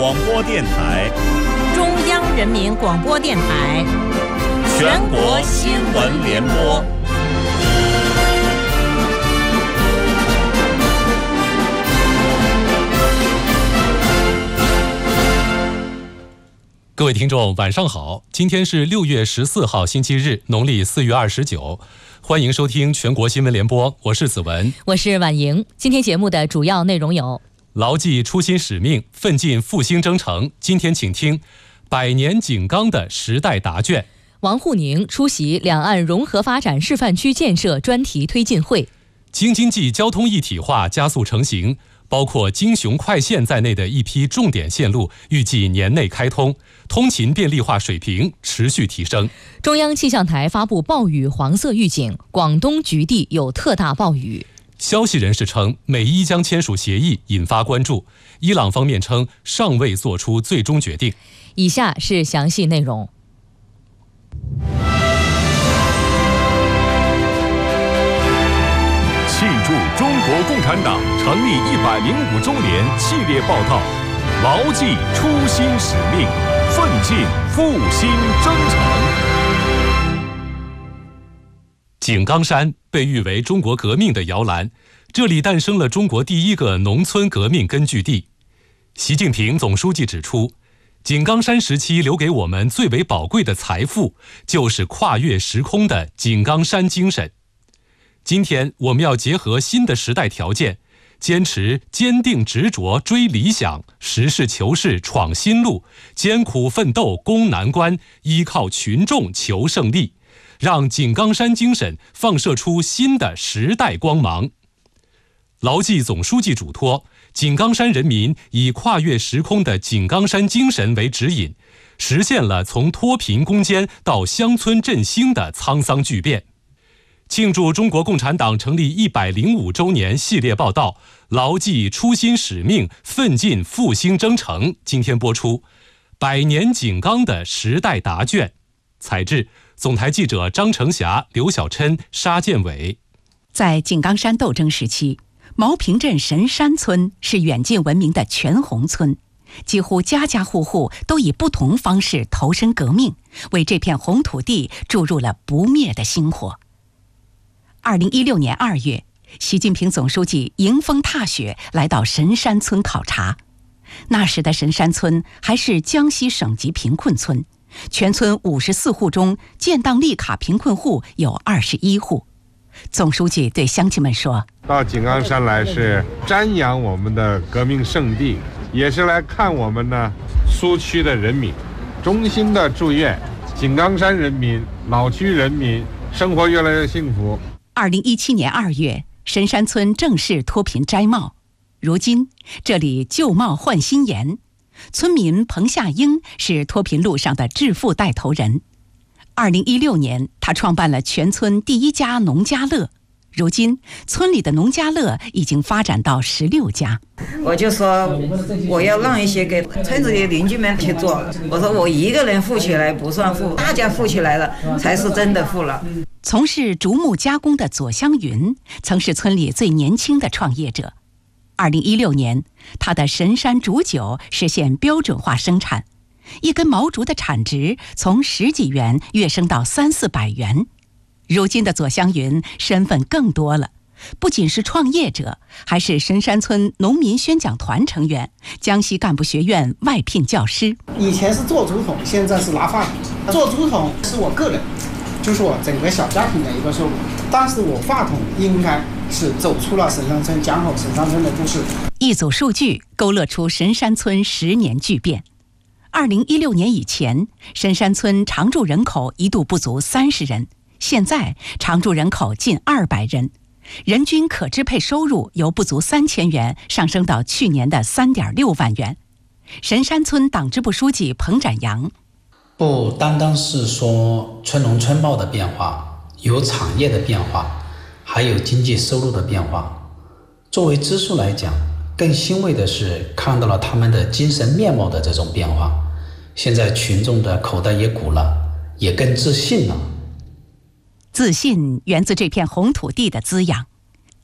广播电台， 中央人民广播电台， 全国新闻联播。 各位听众晚上好，今天是6月14号星期日，农历4月29，欢迎收听全国新闻联播，我是子文， 我是婉莹。今天节目的主要内容有： 牢记初心使命，奋进复兴征程。今天请听百年井冈的时代答卷。 王沪宁出席两岸融合发展示范区建设专题推进会。 京津冀交通一体化加速成型，包括京雄快线在内的一批重点线路预计年内开通，通勤便利化水平持续提升。 中央气象台发布暴雨黄色预警，广东局地有特大暴雨。 消息人士称，美伊将签署协议，引发关注。伊朗方面称尚未做出最终决定。 以下是详细内容。 庆祝中国共产党成立105周年系列报道，牢记初心使命，奋进复兴征程。 井冈山被誉为中国革命的摇篮，这里诞生了中国第一个农村革命根据地。习近平总书记指出，井冈山时期留给我们最为宝贵的财富，就是跨越时空的井冈山精神。今天我们要结合新的时代条件，坚持坚定执着追理想，实事求是闯新路，艰苦奋斗攻难关，依靠群众求胜利，让井冈山精神放射出新的时代光芒。牢记总书记嘱托，井冈山人民以跨越时空的井冈山精神为指引，实现了从脱贫攻坚到乡村振兴的沧桑巨变。庆祝中国共产党成立105周年系列报道，牢记初心使命，奋进复兴征程。今天播出百年井冈的时代答卷，采制总台记者张成霞、刘小琛、沙建伟。 在井冈山斗争时期，毛坪镇神山村是远近闻名的全红村，几乎家家户户都以不同方式投身革命，为这片红土地注入了不灭的星火。2016年2月，习近平总书记迎风踏雪来到神山村考察。那时的神山村还是江西省级贫困村，全村54户中建档立卡贫困户有21户。总书记对乡亲们说， 到井冈山来是瞻仰我们的革命圣地，也是来看我们呢苏区的人民，衷心的祝愿井冈山人民、老区人民生活越来越幸福。 2017年2月，神山村正式脱贫摘帽。如今，这里旧帽换新颜。村民彭夏英是脱贫路上的致富带头人。2016年，他创办了全村第一家农家乐。如今，村里的农家乐已经发展到16家。 我就说我要让一些给村子里邻居们去做。我说我一个人富起来不算富，大家富起来了才是真的富了。 从事竹木加工的左香云曾是村里最年轻的创业者。2016年，他的神山竹酒实现标准化生产，一根毛竹的产值从10几元跃升到300-400元。如今的左香云身份更多了，不仅是创业者，还是神山村农民宣讲团成员，江西干部学院外聘教师。 以前是做竹筒，现在是拿话筒。做竹筒是我个人，就是我整个小家庭的一个收入，但是我话筒应该是走出了神山村，讲好神山村的故事。 一组数据勾勒出神山村10年巨变。2016年以前，神山村常住人口一度不足30人，现在常住人口近200人，人均可支配收入由不足3000元上升到去年的3.6万元。神山村党支部书记彭展阳， 不单单是说村农村貌的变化，有产业的变化，还有经济收入的变化。作为支书来讲，更欣慰的是看到了他们的精神面貌的这种变化。现在群众的口袋也鼓了，也更自信了。 自信源自这片红土地的滋养。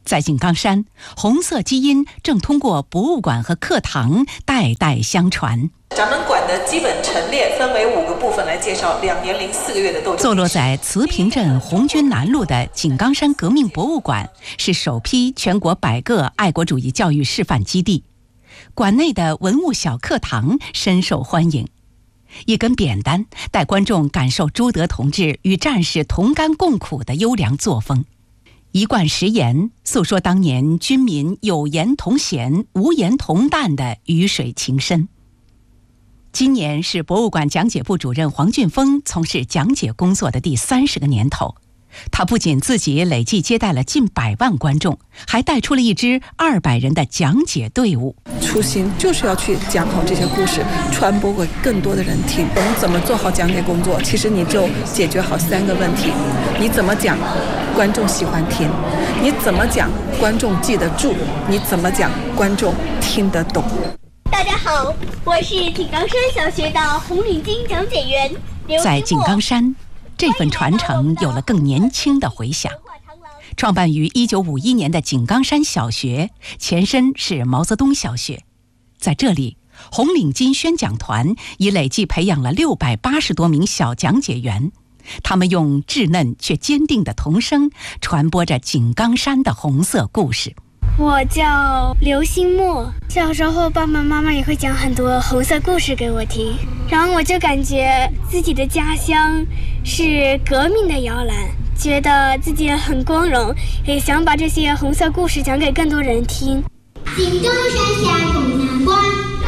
在井冈山，红色基因正通过博物馆和课堂代代相传。 咱们馆的基本陈列分为5个部分来介绍2年零4个月的斗争。 坐落在慈平镇红军南路的井冈山革命博物馆是首批全国100个爱国主义教育示范基地，馆内的文物小课堂深受欢迎。一根扁担带观众感受朱德同志与战士同甘共苦的优良作风。一贯实言诉说当年军民有言同弦无言同担的鱼水情深。今年是博物馆讲解部主任黄俊峰从事讲解工作的第30个年头，他不仅自己累计接待了近100万观众，还带出了一支200人的讲解队伍。 初心就是要去讲好这些故事，传播给更多的人听。我们怎么做好讲解工作？其实你就解决好3个问题：你怎么讲，观众喜欢听；你怎么讲，观众记得住；你怎么讲，观众听得懂。 大家好，我是井冈山小学的红领巾讲解员刘。 在井冈山，这份传承有了更年轻的回响。创办于1951年的井冈山小学，前身是毛泽东小学。在这里，红领巾宣讲团已累计培养了680多名小讲解员，他们用稚嫩却坚定的童声传播着井冈山的红色故事。 我叫刘新墨，小时候爸爸妈妈也会讲很多红色故事给我听，然后我就感觉自己的家乡是革命的摇篮，觉得自己很光荣，也想把这些红色故事讲给更多人听。 井冈山下东南关，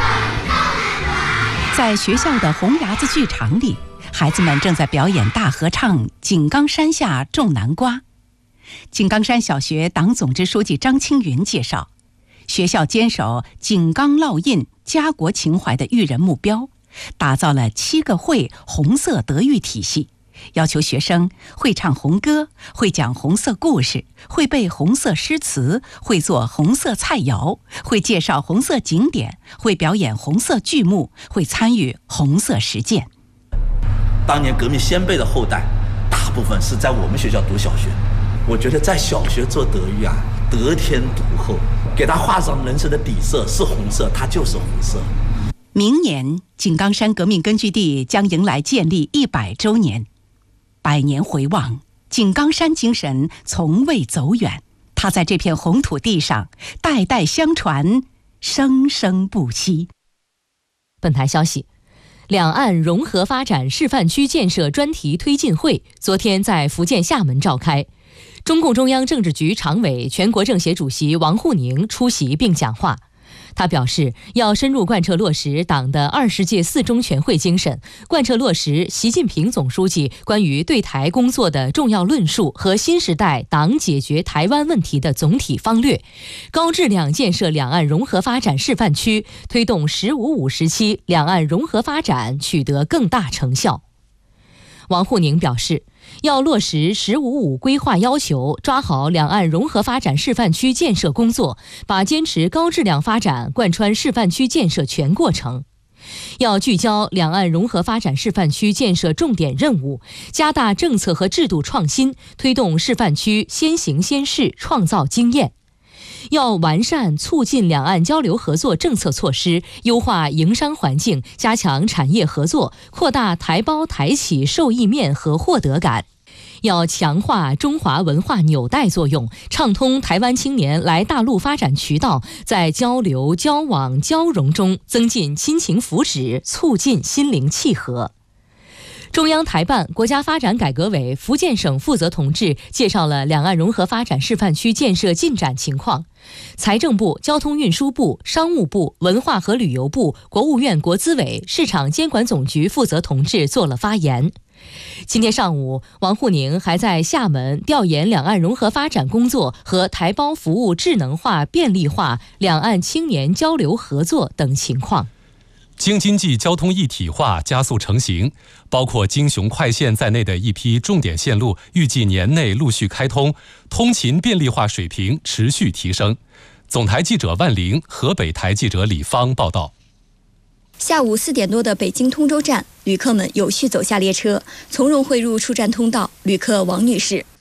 在学校的红牙子剧场里，孩子们正在表演大合唱《井冈山下种南瓜》。井冈山小学党总支书记张青云介绍，学校坚守井冈烙印家国情怀的育人目标，打造了7个会红色德育体系，要求学生会唱红歌，会讲红色故事，会背红色诗词，会做红色菜肴，会介绍红色景点，会表演红色剧目，会参与红色实践。 当年革命先辈的后代大部分是在我们学校读小学，我觉得在小学做德育啊，得天独厚，给他画上人生的底色是红色，它就是红色。 明年井冈山革命根据地将迎来建立100周年，100年回望，井冈山精神从未走远，它在这片红土地上代代相传，生生不息。 本台消息，两岸融合发展示范区建设专题推进会昨天在福建厦门召开，中共中央政治局常委、全国政协主席王沪宁出席并讲话。他表示，要深入贯彻落实党的20届4中全会精神，贯彻落实习近平总书记关于对台工作的重要论述和新时代党解决台湾问题的总体方略，高质量建设两岸融合发展示范区，推动“15+5”时期两岸融合发展取得更大成效。王沪宁表示，要落实“15+5”规划要求，抓好两岸融合发展示范区建设工作，把坚持高质量发展贯穿示范区建设全过程。要聚焦两岸融合发展示范区建设重点任务，加大政策和制度创新，推动示范区先行先试，创造经验。要完善促进两岸交流合作政策措施，优化营商环境，加强产业合作，扩大台胞台企受益面和获得感。要强化中华文化纽带作用，畅通台湾青年来大陆发展渠道，在交流、交往、交融中增进亲情福祉，促进心灵契合。中央台办、国家发展改革委福建省负责同志介绍了两岸融合发展示范区建设进展情况。财政部、交通运输部、商务部、文化和旅游部、国务院国资委、市场监管总局负责同志做了发言。今天上午，王沪宁还在厦门调研两岸融合发展工作和台胞服务智能化便利化、两岸青年交流合作等情况。 京津冀交通一体化加速成型，包括京雄快线在内的一批重点线路预计年内陆续开通，通勤便利化水平持续提升。总台记者万玲、河北台记者李芳报道。 下午4点多的北京通州站，旅客们有序走下列车，从容汇入出站通道。旅客王女士：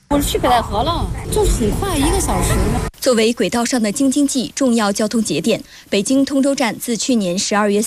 我去北戴河了，就是很快1个小时。 作为轨道上的京津冀重要交通节点，北京通州站自去年12月